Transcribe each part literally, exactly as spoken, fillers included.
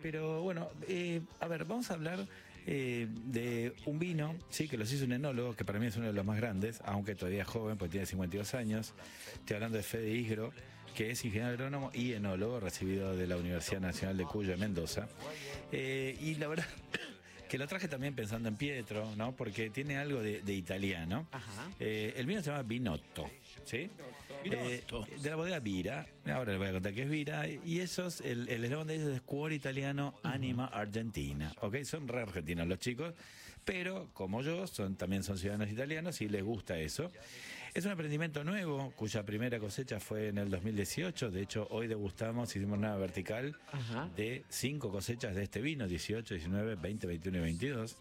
Pero bueno, eh, a ver, vamos a hablar eh, de un vino, sí, que los hizo un enólogo, que para mí es uno de los más grandes, aunque todavía es joven, porque tiene cincuenta y dos años. Estoy hablando de Fede Isgro, que es ingeniero agrónomo y enólogo, recibido de la Universidad Nacional de Cuyo, en Mendoza. Eh, y la verdad que lo traje también pensando en Pietro, ¿no? Porque tiene algo de, de italiano. Ajá. Eh, el vino se llama Vinotto, ¿sí? Eh, de la bodega Vira. Ahora les voy a contar qué es Vira. Y esos, el el eslogan de ellos es Cuore Italiano, Anima Argentina. ¿Ok? Son re argentinos los chicos, pero como yo, son también son ciudadanos italianos y les gusta eso. Es un emprendimiento nuevo, cuya primera cosecha fue en el dos mil dieciocho. De hecho, hoy degustamos, hicimos una vertical Ajá. de cinco cosechas de este vino, dieciocho, diecinueve, veinte, veintiuno y veintidós.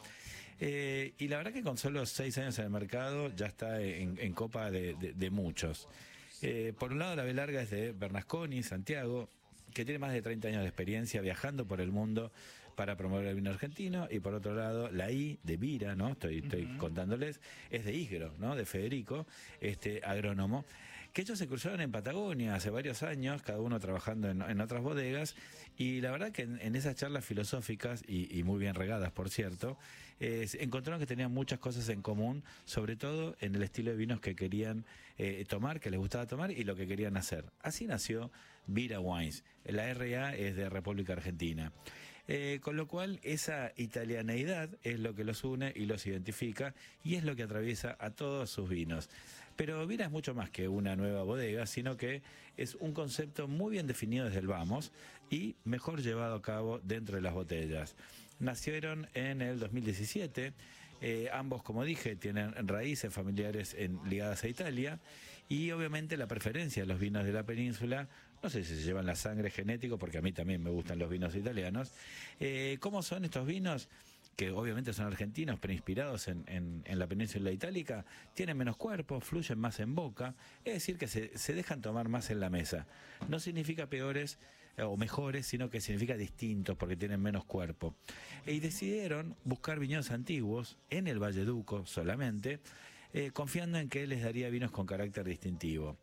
Eh, y la verdad que con solo seis años en el mercado ya está en, en copa de, de, de muchos. Eh, por un lado, la B larga es de Bernasconi, Santiago, que tiene más de treinta años de experiencia viajando por el mundo para promover el vino argentino. Y por otro lado, la I de Vira, ¿no? Estoy, estoy uh-huh. contándoles, es de Isgro, ¿no? De Federico, este agrónomo, que ellos se cruzaron en Patagonia hace varios años, cada uno trabajando en, en otras bodegas. Y la verdad que en, en esas charlas filosóficas, y, y muy bien regadas, por cierto, eh, encontraron que tenían muchas cosas en común, sobre todo en el estilo de vinos que querían eh, tomar, que les gustaba tomar y lo que querían hacer. Así nació Vira Wines. La R A es de República Argentina. Eh, con lo cual esa italianeidad es lo que los une y los identifica y es lo que atraviesa a todos sus vinos. Pero Vira es mucho más que una nueva bodega, sino que es un concepto muy bien definido desde el vamos y mejor llevado a cabo dentro de las botellas. Nacieron en el dos mil diecisiete, eh, ambos, como dije, tienen raíces familiares en, ligadas a Italia y obviamente la preferencia de los vinos de la península, no sé si se llevan la sangre genético, porque a mí también me gustan los vinos italianos. Eh, ¿Cómo son estos vinos? Que obviamente son argentinos, pero inspirados en, en, en la península itálica, tienen menos cuerpo, fluyen más en boca, es decir, que se, se dejan tomar más en la mesa. No significa peores eh, o mejores, sino que significa distintos, porque tienen menos cuerpo. Y decidieron buscar viñedos antiguos en el Valleduco solamente, eh, confiando en que les daría vinos con carácter distintivo.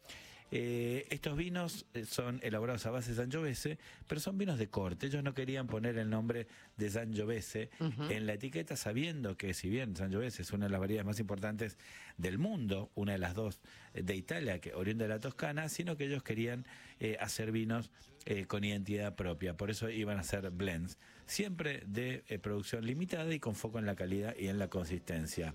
Eh, estos vinos son elaborados a base de Sangiovese, pero son vinos de corte. Ellos no querían poner el nombre de Sangiovese uh-huh. en la etiqueta, sabiendo que si bien Sangiovese es una de las variedades más importantes del mundo, una de las dos de Italia, que oriunda de la Toscana, sino que ellos querían eh, hacer vinos eh, con identidad propia. Por eso iban a hacer blends, siempre de eh, producción limitada y con foco en la calidad y en la consistencia.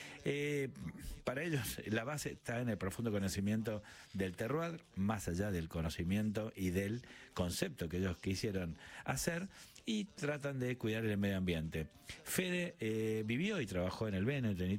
Eh, para ellos la base está en el profundo conocimiento del terroir, más allá del conocimiento y del concepto que ellos quisieron hacer, y tratan de cuidar el medio ambiente. Fede eh, vivió y trabajó en el Véneto, en